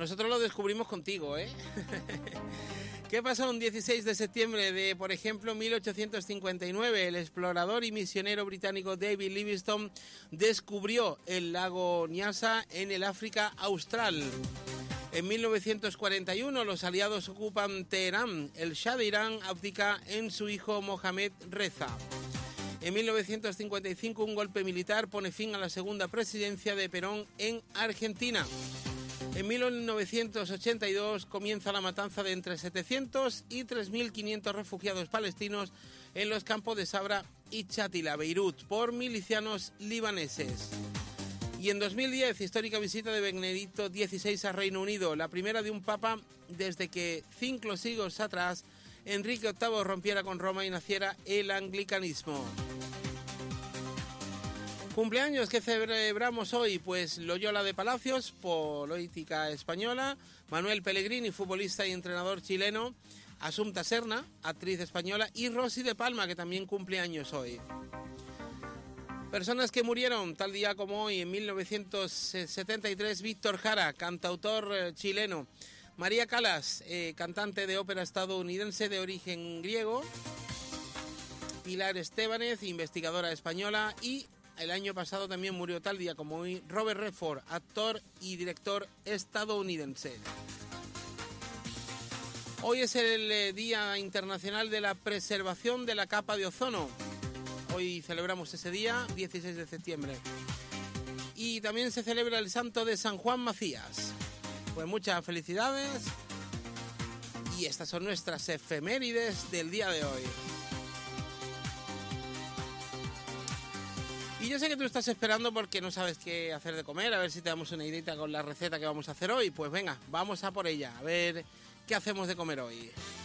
Nosotros lo descubrimos contigo, ¿eh? ¿Qué pasó un 16 de septiembre de, por ejemplo, 1859? El explorador y misionero británico David Livingstone descubrió el lago Nyasa en el África Austral. En 1941 los aliados ocupan Teherán. El Shah de Irán abdica en su hijo Mohammad Reza. En 1955 un golpe militar pone fin a la segunda presidencia de Perón en Argentina. En 1982 comienza la matanza de entre 700 y 3.500 refugiados palestinos en los campos de Sabra y Chatila, Beirut, por milicianos libaneses. Y en 2010, histórica visita de Benedicto XVI a Reino Unido, la primera de un papa desde que 5 siglos atrás Enrique VIII rompiera con Roma y naciera el anglicanismo. Cumpleaños que celebramos hoy, pues Loyola de Palacios, política española, Manuel Pellegrini, futbolista y entrenador chileno, Asunta Serna, actriz española, y Rosy de Palma, que también cumple años hoy. Personas que murieron tal día como hoy, en 1973, Víctor Jara, cantautor chileno, María Callas, cantante de ópera estadounidense de origen griego, Pilar Estébanez, investigadora española, y el año pasado también murió tal día como hoy Robert Redford, actor y director estadounidense. Hoy es el Día Internacional de la Preservación de la Capa de Ozono. Hoy celebramos ese día, 16 de septiembre. Y también se celebra el santo de San Juan Macías. Pues muchas felicidades. Y estas son nuestras efemérides del día de hoy. Y yo sé que tú estás esperando porque no sabes qué hacer de comer, a ver si te damos una idea con la receta que vamos a hacer hoy. Pues venga, vamos a por ella, a ver qué hacemos de comer hoy.